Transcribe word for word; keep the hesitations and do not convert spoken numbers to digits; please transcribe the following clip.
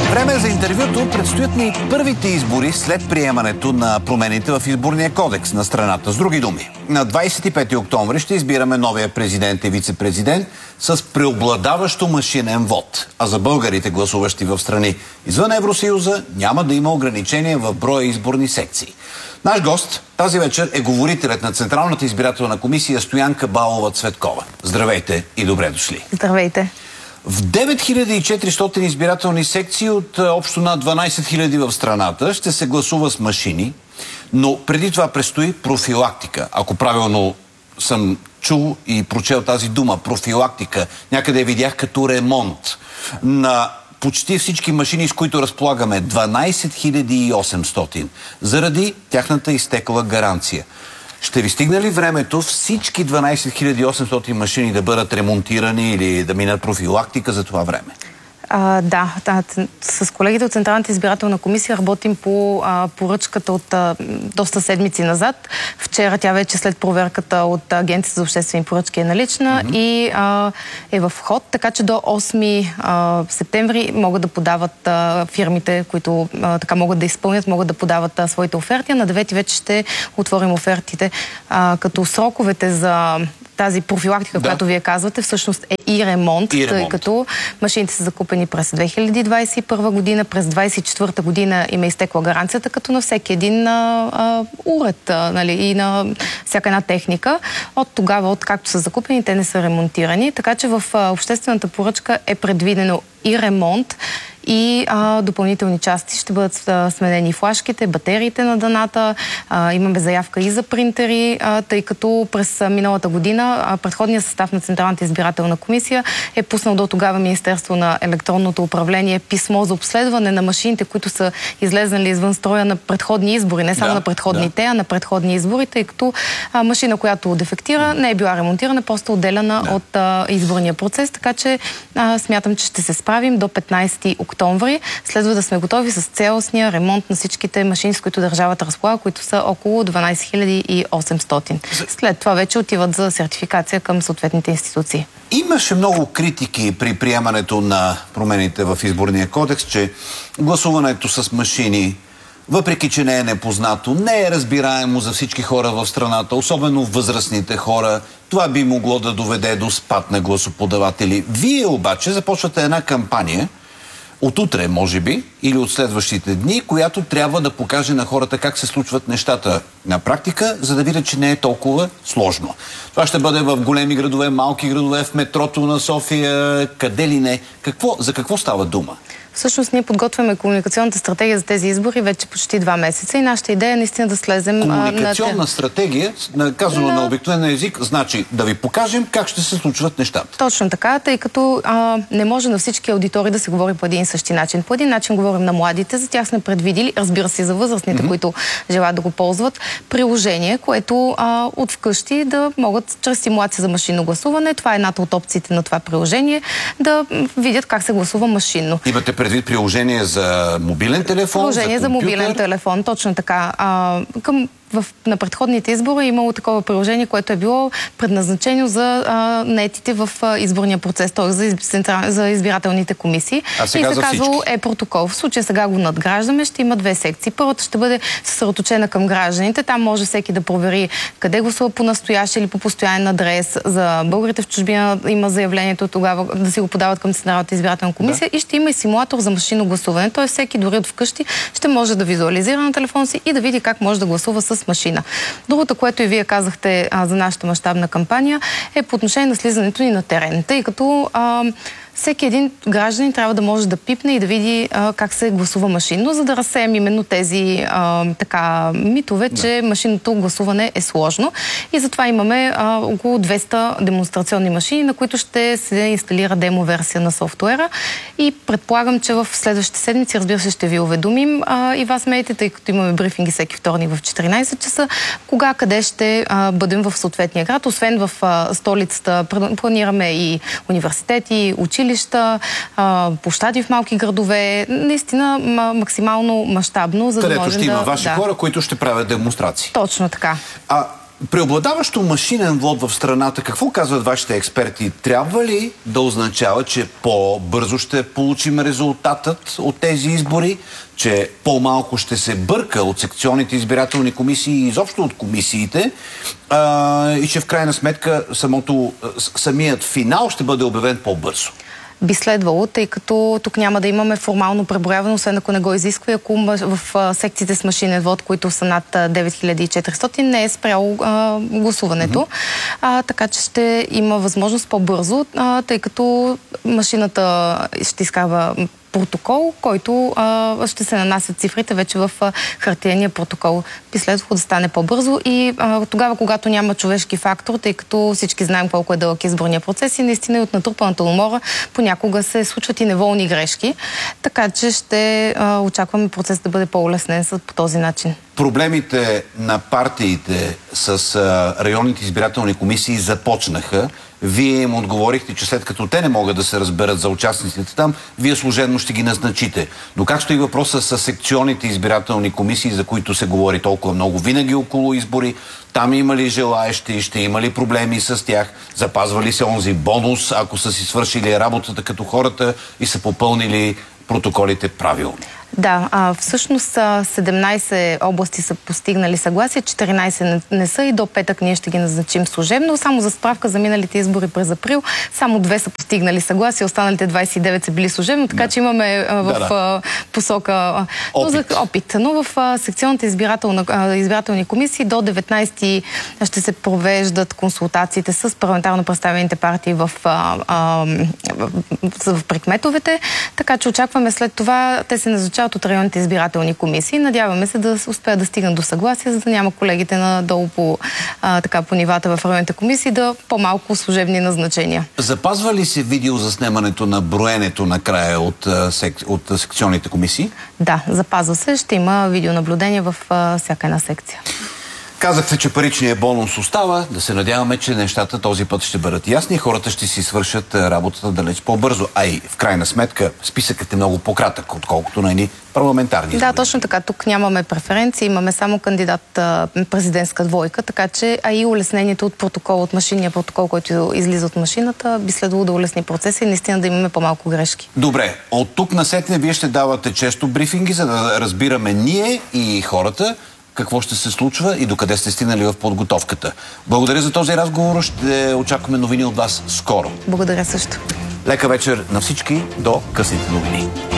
Време за интервюто. Предстоят ни първите избори след приемането на промените в изборния кодекс на страната. С други думи, на двадесет и пети октомври ще избираме новия президент и вице-президент с преобладаващо машинен вод. А за българите, гласуващи в страни извън Евросъюза, няма да има ограничения в броя изборни секции. Наш гост тази вечер е говорителят на Централната избирателна комисия Стоянка Балова-Цветкова. Здравейте и добре дошли. Здравейте. В девет хиляди и четиристотин избирателни секции от общо над дванадесет хиляди в страната ще се гласува с машини, но преди това предстои профилактика. Ако правилно съм чул и прочел тази дума, профилактика, някъде я видях като ремонт на почти всички машини, с които разполагаме, дванадесет хиляди и осемстотин, заради тяхната изтекла гаранция. Ще ви стигне ли времето всички дванадесет хиляди и осемстотин машини да бъдат ремонтирани или да минат профилактика за това време? А, да, да, с колегите от Централната избирателна комисия работим по а, поръчката от а, доста седмици назад. Вчера тя вече след проверката от Агенцията за обществени поръчки е налична mm-hmm. и а, е в ход, така че до осми септември могат да подават а, фирмите, които а, така могат да изпълнят, могат да подават а, своите оферти. На девети вече ще отворим офертите, а, като сроковете за тази профилактика, да. която вие казвате, всъщност е и ремонт, и ремонт, тъй като машините са закупени през две хиляди двадесет и първа година, през двадесет и четвърта година им е изтекла гаранцията, като на всеки един а, а, уред а, нали, и на всяка една техника. От тогава, от както са закупени, те не са ремонтирани, така че в а, обществената поръчка е предвидено и ремонт, и а, допълнителни части. Ще бъдат а, сменени флашките, батериите на даната. А, имаме заявка и за принтери, а, тъй като през а, миналата година а, предходният състав на Централната избирателна комисия е пуснал до тогава Министерство на електронното управление писмо за обследване на машините, които са излезнали извън строя на предходни избори. Не само да, на предходните, да. а на предходни избори, тъй като а, машина, която дефектира, не е била ремонтирана, просто отделена да. от а, изборния процес. Така че а, смятам, че ще се справим до петнадесети октомври. Следва да сме готови с цялостния ремонт на всичките машини, с които държавата разполага, които са около дванадесет хиляди и осемстотин. След това вече отиват за сертификация към съответните институции. Имаше много критики при приемането на промените в изборния кодекс, че гласуването с машини, въпреки че не е непознато, не е разбираемо за всички хора в страната, особено възрастните хора. Това би могло да доведе до спад на гласоподаватели. Вие обаче започвате една кампания от утре, може би, или от следващите дни, която трябва да покаже на хората как се случват нещата на практика, за да видят, че не е толкова сложно. Това ще бъде в големи градове, малки градове, в метрото на София, къде ли не. Какво, за какво става дума? Всъщност ние подготвяме комуникационната стратегия за тези избори вече почти два месеца и нашата идея е наистина да слезем... Комуникационна на... стратегия, казано на... на обикновен език, значи да ви покажем как ще се случват нещата. Точно така, тъй като а, не може на всички аудитори да се говори по един и същи начин. По един начин говорим на младите, за тях сме предвидили, разбира се, за възрастните, mm-hmm. които желаят да го ползват, приложение, което а, от вкъщи да могат чрез симулация за машинно гласуване, това е едната от опциите на това приложение, да видят как се гласува машинно. Имате предвид приложение за мобилен телефон, приложение за, за мобилен телефон, точно така. А, към В, на предходните избори е имало такова приложение, което е било предназначено за а, наетите в а, изборния процес, т.е. За, из, за избирателните комисии. А сега и се казва е протокол. В случая сега го надграждаме, ще има две секции. Първата ще бъде съсредоточена към гражданите. Там може всеки да провери къде гласува по настоящ или по постоянен адрес. За българите в чужбина има заявлението тогава да си го подават към Централната избирателна комисия да. и ще има и симулатор за машинно гласуване. Т.е. всеки дори от вкъщи ще може да визуализира на телефон си и да види как може да гласува с машина. Другото, което и вие казахте а, за нашата мащабна кампания, е по отношение на слизането ни на терен. Тъй като а, всеки един гражданин трябва да може да пипне и да види а, как се гласува машинно, за да разсеем именно тези а, така митове, да. че машинното гласуване е сложно. И затова имаме а, около двеста демонстрационни машини, на които ще се инсталира демо-версия на софтуера. И предполагам, че в следващите седмици, разбира се, ще ви уведомим а, и вас, медиите, тъй като имаме брифинги всеки вторник в четиринадесет часа, кога, къде ще а, бъдем в съответния град. Освен в а, столицата, планираме и университети, училища, площади в малки градове, наистина максимално мащабно, за да можем да... Където ще има ваши да. хора, които ще правят демонстрации. Точно така. А преобладаващо машинен вод в страната, какво казват вашите експерти? Трябва ли да означава, че по-бързо ще получим резултатът от тези избори, че по-малко ще се бърка от секционните избирателни комисии и изобщо от комисиите а, и че в крайна сметка самото, самият финал ще бъде обявен по-бързо? Би следвало, тъй като тук няма да имаме формално преброяване, освен ако не го изисква, ако в секциите с машинен вод, които са над девет хиляди и четиристотин, не е спряло а, гласуването. Mm-hmm. а, така че ще има възможност по-бързо, а, тъй като машината ще изкарва протокол, който а, ще се нанасят цифрите вече в а, хартияния протокол. Би следвало да стане по-бързо и а, тогава, когато няма човешки фактор, тъй като всички знаем колко е дълъг изборния процес и наистина и от натрупаната умора понякога се случват и неволни грешки. Така че ще а, очакваме процес да бъде по-улеснен по този начин. Проблемите на партиите с а, районните избирателни комисии започнаха. Вие им отговорихте, че след като те не могат да се разберат за участниците там, вие служебно ще ги назначите. Но как стои въпроса с секционните избирателни комисии, за които се говори толкова много винаги около избори? Там има ли желаещи, ще има ли проблеми с тях? Запазва ли се онзи бонус, ако са си свършили работата като хората и са попълнили протоколите правилно? Да, а, всъщност седемнайсет области са постигнали съгласие, четиринайсет не, не са и до петък ние ще ги назначим служебно. Само за справка за миналите избори през април, само две са постигнали съгласие, останалите двайсет и девет са били служебно, така да. че имаме а, в да, да. А, посока опит. Но, за, опит. Но в а, секционните избирателни комисии до деветнайсети ще се провеждат консултациите с парламентарно представените партии в, а, а, в, в прикметовете, така че очакваме след това те се назначават от районните избирателни комисии. Надяваме се да успеят да стигнат до съгласие, за да няма колегите надолу по, а, така, по нивата в районните комисии да по-малко служебни назначения. Запазва ли се видео за снимането на броенето накрая от, сек... от секционните комисии? Да, запазва се. Ще има видеонаблюдение в а, всяка една секция. Казахте, че паричният бонус остава. Да се надяваме, че нещата този път ще бъдат ясни и хората ще си свършат работата далеч по-бързо. А и в крайна сметка списъкът е много по-кратък, отколкото на едни парламентарни избори. Да, точно така. Тук нямаме преференции, имаме само кандидат президентска двойка, така че а и улеснението от протокол, от машинния протокол, който излиза от машината, би следвало да улесни процеса и наистина да имаме по-малко грешки. Добре, от тук насетне вие ще давате често брифинги, за да разбираме ние и хората какво ще се случва и докъде сте стигнали в подготовката. Благодаря за този разговор. Ще очакваме новини от вас скоро. Благодаря също. Лека вечер на всички. До късните новини.